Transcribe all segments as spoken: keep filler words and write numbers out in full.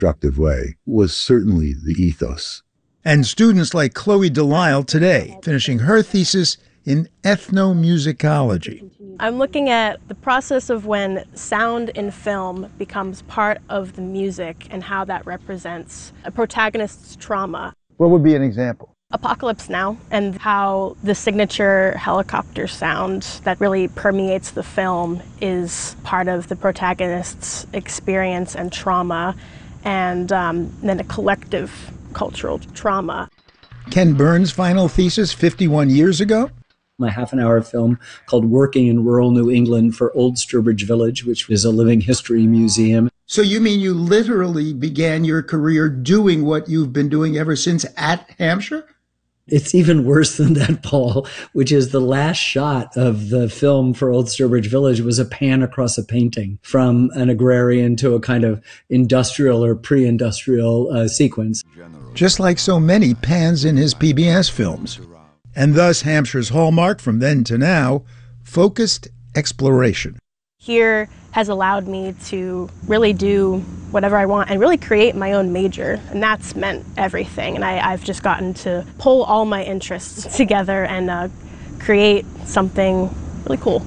constructive way was certainly the ethos. And students like Chloe Delisle today, finishing her thesis in ethnomusicology. I'm looking at the process of when sound in film becomes part of the music and how that represents a protagonist's trauma. What would be an example? Apocalypse Now, and how the signature helicopter sound that really permeates the film is part of the protagonist's experience and trauma, and um, then a collective cultural trauma. Ken Burns' final thesis fifty-one years ago? My half an hour film called Working in Rural New England for Old Sturbridge Village, which was a living history museum. So you mean you literally began your career doing what you've been doing ever since at Hampshire? It's even worse than that, Paul, which is the last shot of the film for Old Sturbridge Village was a pan across a painting from an agrarian to a kind of industrial or pre-industrial uh, sequence. Just like so many pans in his P B S films. And thus Hampshire's hallmark from then to now, focused exploration. Here has allowed me to really do whatever I want and really create my own major, and that's meant everything. And I, I've just gotten to pull all my interests together and uh, create something really cool.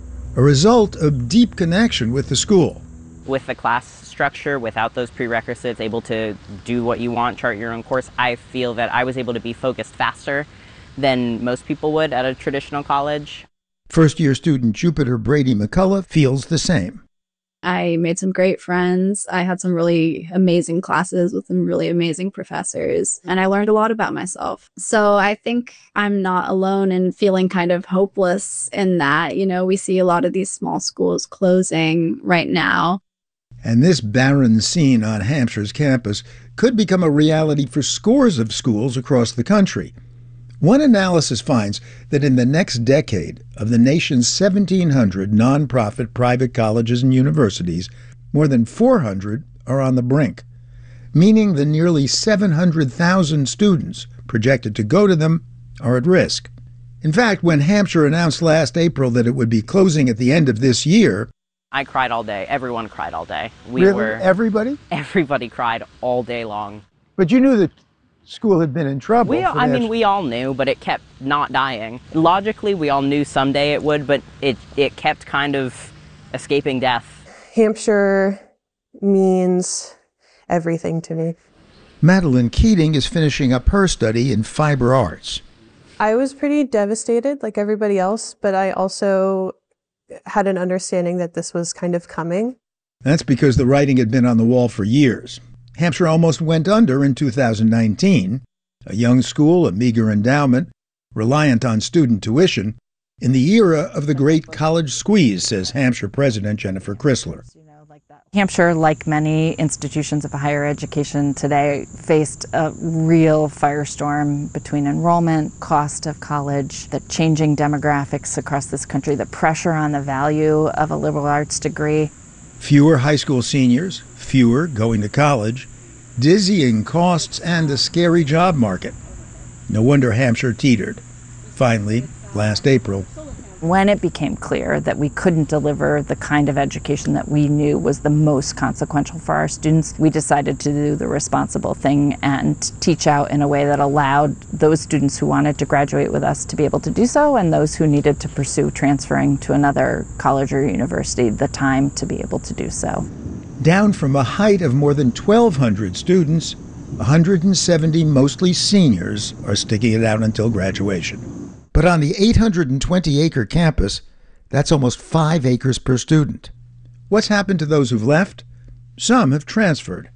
A result of deep connection with the school. With the class structure, without those prerequisites, able to do what you want, chart your own course, I feel that I was able to be focused faster than most people would at a traditional college. First-year student Jupiter Brady McCullough feels the same. I made some great friends. I had some really amazing classes with some really amazing professors, and I learned a lot about myself. So I think I'm not alone in feeling kind of hopeless in that. You know, we see a lot of these small schools closing right now. And this barren scene on Hampshire's campus could become a reality for scores of schools across the country. One analysis finds that in the next decade, of the nation's seventeen hundred nonprofit private colleges and universities, more than four hundred are on the brink, meaning the nearly seven hundred thousand students projected to go to them are at risk. In fact, when Hampshire announced last April that it would be closing at the end of this year, I cried all day. Everyone cried all day. We really? were Everybody? Everybody cried all day long. But you knew that school had been in trouble. We, I mean, we all knew, but it kept not dying. Logically, we all knew someday it would, but it, it kept kind of escaping death. Hampshire means everything to me. Madeline Keating is finishing up her study in fiber arts. I was pretty devastated, like everybody else, but I also had an understanding that this was kind of coming. That's because the writing had been on the wall for years. Hampshire almost went under in two thousand nineteen, a young school, a meager endowment, reliant on student tuition, in the era of the great college squeeze, says Hampshire President Jennifer Chrysler. Hampshire, like many institutions of higher education today, faced a real firestorm between enrollment, cost of college, the changing demographics across this country, the pressure on the value of a liberal arts degree. Fewer high school seniors, fewer going to college, dizzying costs, and a scary job market. No wonder Hampshire teetered. Finally, last April, when it became clear that we couldn't deliver the kind of education that we knew was the most consequential for our students, we decided to do the responsible thing and teach out in a way that allowed those students who wanted to graduate with us to be able to do so, and those who needed to pursue transferring to another college or university the time to be able to do so. Down from a height of more than twelve hundred students, one hundred seventy, mostly seniors, are sticking it out until graduation. But on the eight hundred twenty acre campus, that's almost five acres per student. What's happened to those who've left? Some have transferred.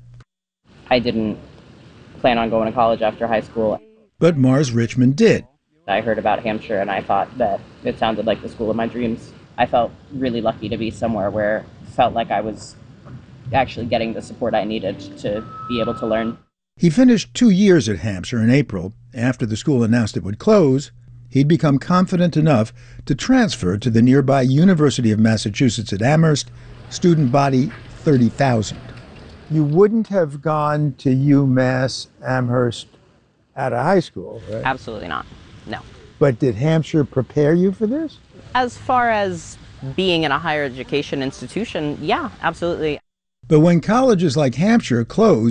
I didn't plan on going to college after high school. But Mars Richmond did. I heard about Hampshire and I thought that it sounded like the school of my dreams. I felt really lucky to be somewhere where it felt like I was actually getting the support I needed to be able to learn. He finished two years at Hampshire in April. After the school announced it would close, he'd become confident enough to transfer to the nearby University of Massachusetts at Amherst, student body thirty thousand. You wouldn't have gone to UMass Amherst out of high school, right? Absolutely not, no. But did Hampshire prepare you for this? As far as being in a higher education institution, yeah, absolutely. But when colleges like Hampshire closed